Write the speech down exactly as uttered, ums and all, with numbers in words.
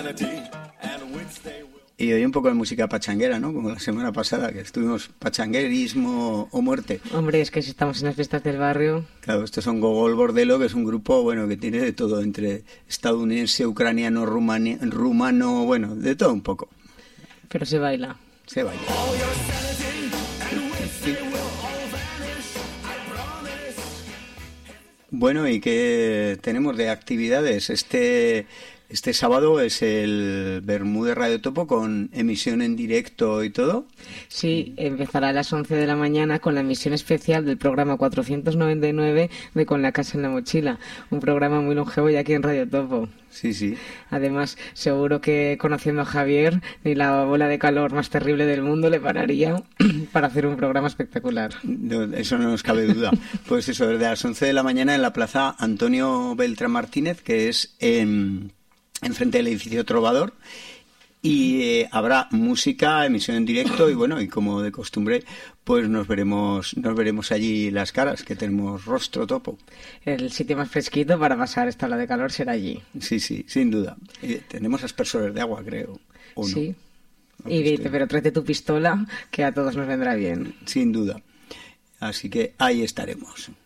Y hoy un poco de música pachanguera, ¿no? Como la semana pasada, que estuvimos pachanguerismo o muerte. Hombre, es que si estamos en las fiestas del barrio... Claro, estos son Gogol Bordello, que es un grupo, bueno, que tiene de todo, entre estadounidense, ucraniano, rumani- rumano, bueno, de todo un poco. Pero se baila. Se baila. Bueno, ¿y qué tenemos de actividades? Este... Este sábado es el Bermúdez Radio Topo con emisión en directo y todo. Sí, empezará a las once de la mañana con la emisión especial del programa cuatrocientos noventa y nueve de Con la Casa en la Mochila, un programa muy longevo ya aquí en Radio Topo. Sí, sí. Además, seguro que conociendo a Javier, ni la bola de calor más terrible del mundo le pararía para hacer un programa espectacular. No, eso no nos cabe duda. Pues eso, desde las once de la mañana en la plaza Antonio Beltrán Martínez, que es en... enfrente del edificio Trovador, y eh, habrá música, emisión en directo y bueno, y como de costumbre, pues nos veremos nos veremos allí las caras, que tenemos rostro topo. El sitio más fresquito para pasar esta ola de calor será allí. Sí, sí, sin duda. Eh, tenemos aspersores de agua, creo, ¿o no? Sí, y dice, pero tráete tu pistola, que a todos nos vendrá bien. Sin duda. Así que ahí estaremos.